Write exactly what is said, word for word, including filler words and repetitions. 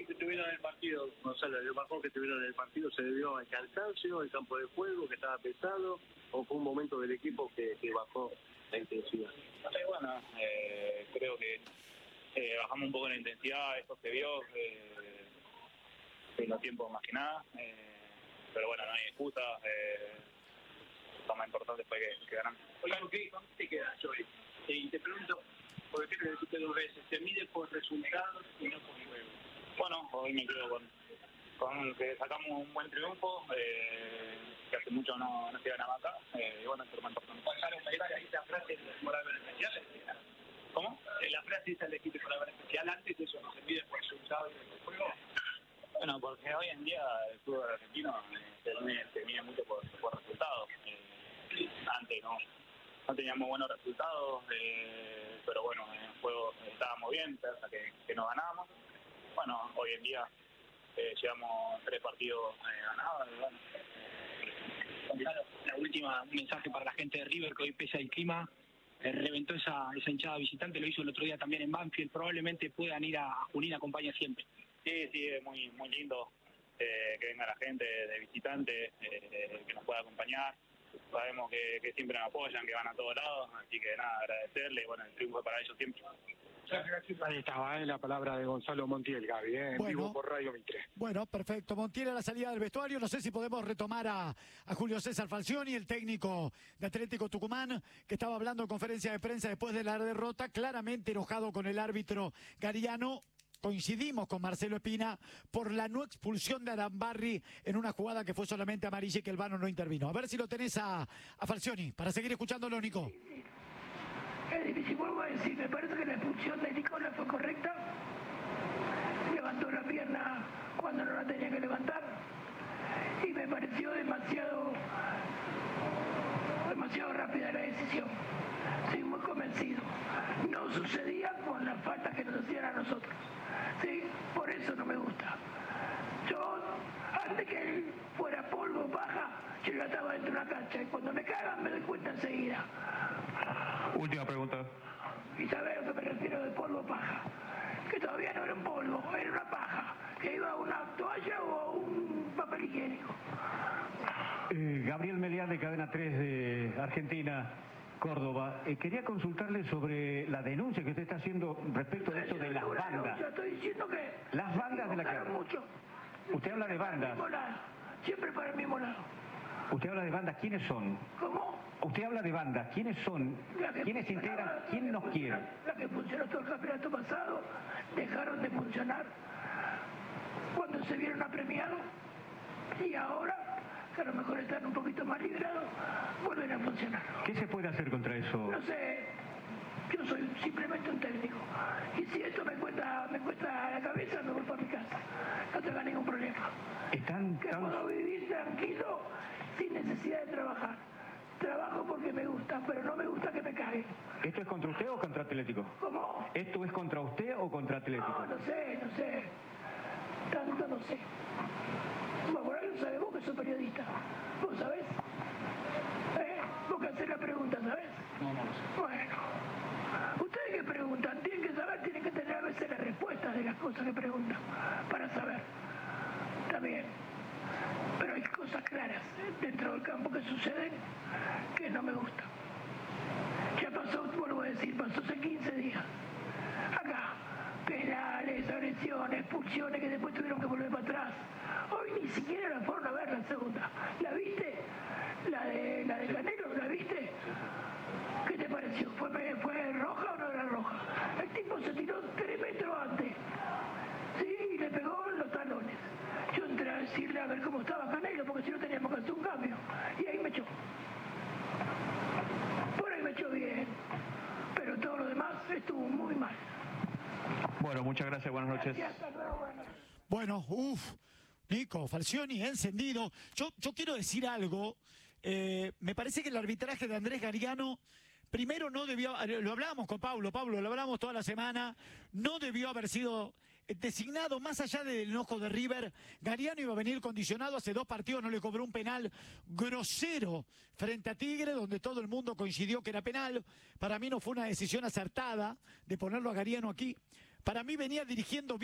que tuvieron en el partido, Gonzalo, lo mejor que tuvieron en el partido se debió al cansancio, el campo de juego, que estaba pesado, o fue un momento del equipo que, que bajó la intensidad? Eh, bueno, eh, creo que eh, bajamos un poco la intensidad, esto se vio eh, en los tiempos más que nada, eh, pero bueno, no hay excusa, eh, lo más importante fue que, que ganamos. Oiga, ¿qué te queda, Joey? Y te pregunto, porque siempre lo dijiste dos veces, se mide por resultados y no por juego. Bueno, hoy me quedo con, con que sacamos un buen triunfo, eh, que hace mucho no, no se ganaba acá, eh, y bueno, eso es lo más importante. Gonzalo, esa frase por haber especial, ¿Cómo? La frase esa elegiste por haber especial, antes eso no se mide por resultados y por juego. Bueno, porque hoy en día el fútbol argentino eh, se, mide, se mide mucho por, por resultados. Eh, antes no, no teníamos buenos resultados, eh, pero bueno, en el juego estábamos bien, hasta que, que nos ganábamos. Bueno, hoy en día eh, llevamos tres partidos eh, ganados. Y bueno, Gonzalo, la última, un mensaje para la gente de River que hoy, pese al clima, eh, reventó esa, esa hinchada visitante, lo hizo el otro día también en Banfield, probablemente puedan ir a Junín, acompaña siempre. Sí, sí, es muy, muy lindo eh, que venga la gente de visitante, eh, que nos pueda acompañar. Sabemos que, que siempre nos apoyan, que van a todos lados, así que nada, agradecerle y bueno, el triunfo es para ellos siempre. Ahí estaba eh, la palabra de Gonzalo Montiel, Gaby, eh, en bueno, vivo por Radio Mitre. Bueno, perfecto. Montiel a la salida del vestuario. No sé si podemos retomar a, a Julio César Falcioni, el técnico de Atlético Tucumán, que estaba hablando en conferencia de prensa después de la derrota, claramente enojado con el árbitro Gariano. Coincidimos con Marcelo Espina por la no expulsión de Arambarri en una jugada que fue solamente amarilla y que el V A R no intervino. A ver si lo tenés a, a Falcioni, para seguir escuchándolo, Nico. Es difícil, vuelvo a decir, me parece que la expulsión de Nicola fue correcta. Levantó la pierna cuando no la tenía que levantar. Y me pareció demasiado, demasiado rápida la decisión. Estoy muy convencido. No sucedía con las faltas que nos hacían a nosotros. ¿Sí? Por eso no me gusta. Yo, antes que él fuera polvo, paja, yo ya estaba dentro de una cancha. Y cuando me cagan me doy cuenta enseguida. Última pregunta. ¿Y sabés a lo que me refiero de polvo paja? Que todavía no era un polvo, era una paja. Que iba a una toalla o a un papel higiénico. Eh, Gabriel Melián de Cadena tres de Argentina, Córdoba. Eh, quería consultarle sobre la denuncia que usted está haciendo respecto de esto de las bandas. Estoy diciendo que las bandas de la que mucho. Usted habla de bandas. Siempre para el mismo lado. Usted habla de bandas, ¿quiénes son? ¿Cómo? Usted habla de bandas, ¿quiénes son? ¿Quiénes integran? ¿Quién nos quiere? La que funcionó todo el campeonato pasado, dejaron de funcionar cuando se vieron apremiados y ahora, que a lo mejor están un poquito más liberados, vuelven a funcionar. ¿Qué se puede hacer contra eso? No sé, yo soy simplemente un técnico y si esto me cuesta, me cuesta la cabeza, me voy para mi casa, no tenga ningún problema. ¿Están que tan... puedo vivir tranquilo sin necesidad de trabajar. Trabajo porque me gusta, pero no me gusta que me caguen. ¿Esto es contra usted o contra Atlético? ¿Cómo? ¿Esto es contra usted o contra Atlético? No, no sé, no sé. Tanto no sé. Bueno, por ahí lo sabés vos que sos periodista. ¿Vos sabés? ¿Eh? Vos que hacés la pregunta, ¿sabés? No, no lo sé. Bueno. Ustedes que preguntan, tienen que saber, tienen que tener a veces las respuestas de las cosas que preguntan, para saber. Está bien. Pero hay cosas claras dentro del campo que suceden que no me gustan. Ya pasó, vuelvo a decir, pasó hace quince días. Acá, penales, agresiones, expulsiones que después tuvieron que volver para atrás. Hoy ni siquiera la fueron a ver la segunda. ¿La viste? La de, la de Canelo, ¿la viste? ¿Qué te pareció? ¿Fue, ¿Fue roja o no era roja? El tipo se tiró tres metros antes. Sí, y le pegó en los talones. Yo entré a decirle a ver cómo estaba Canelo, porque si no teníamos que hacer un cambio. Y ahí me echó. Por ahí me echó bien. Pero todo lo demás estuvo muy mal. Bueno, muchas gracias, buenas noches. Gracias, hasta luego, buenas noches. Bueno, uff, Nico, Falcioni, encendido. Yo, yo quiero decir algo. Eh, me parece que el arbitraje de Andrés Gariano... Primero no debió, lo hablábamos con Pablo, Pablo, lo hablamos toda la semana, no debió haber sido designado, más allá del enojo de River. Gariano iba a venir condicionado, hace dos partidos no le cobró un penal grosero frente a Tigre, donde todo el mundo coincidió que era penal. Para mí no fue una decisión acertada de ponerlo a Gariano aquí. Para mí venía dirigiendo bien.